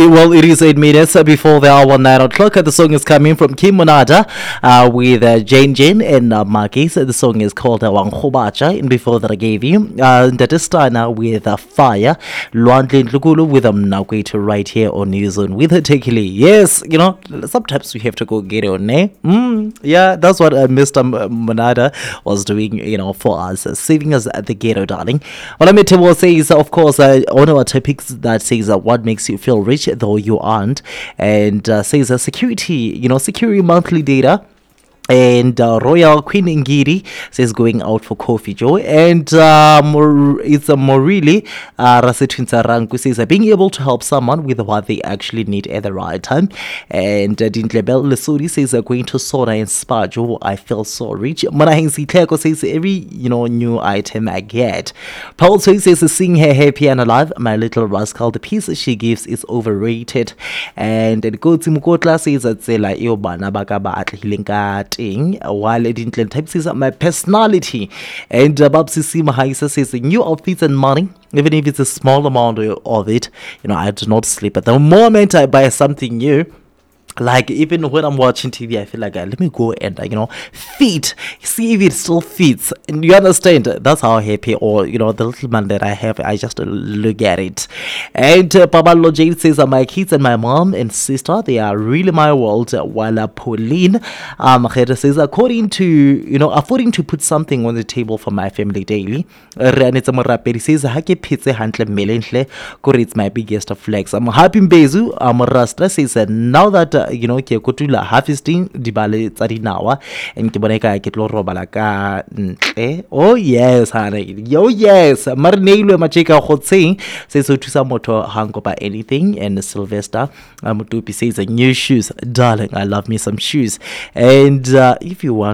Well, it is 8 minutes before the hour 9 o'clock. The song is coming from Kim Monada with Jane Jane and Marquis. The song is called Wang Khobacha. And before that, I gave you Ntatistana with Fire. Luandlin Lukulu with Mnakwete right here on News On with Tekili. Yes, sometimes we have to go get on, eh? Yeah, that's what Mr. Monada was doing, for us, saving us at the ghetto, darling. Well, let me tell you what says, of course, on our topics that says what makes you feel rich though you aren't, and says security monthly data. And Royal Queen Ngiri says going out for coffee, Joe. And it's a Morili Rasitwinsarangu says being able to help someone with what they actually need at the right time. And Dintlebel Lesuri says going to soda and spa, Joe. I feel so rich. Manahingsi Kleko says every new item I get. Paul says seeing her happy and alive. My little rascal, the piece she gives is overrated. And Gotsi Mukotla says that Zela Yobana Bakaba at Hilinkat. While Dintle type says my personality, and Babsi Mahaisa says new outfits and money, even if it's a small amount of it, I do not sleep at the moment I buy something new. Like, even when I'm watching TV, I feel like, let me go and, fit, see if it still fits. And you understand, that's how happy, or, the little man that I have, I just look at it. And Papa Jane says, my kids and my mom and sister, they are really my world. While Pauline says, affording to put something on the table for my family daily. Ranitza says, Hake pizza handle melenhle, it's my biggest flex. I'm happy Bezu, Rastra says, now that ke kotula harvesting dibale tsa dinawa and ke boneka ke tlo robala ka ntle. Oh yes, honey. Yo yes, marneilwe macheka khotseng se so thusa motho hankopa anything. And Sylvester Mutupi says new shoes, darling, I love me some shoes. And if you want